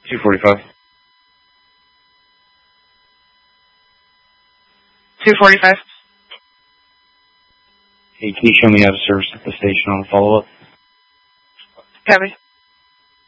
245. 245. Hey, can you show me out of service at the station on a follow-up? Copy.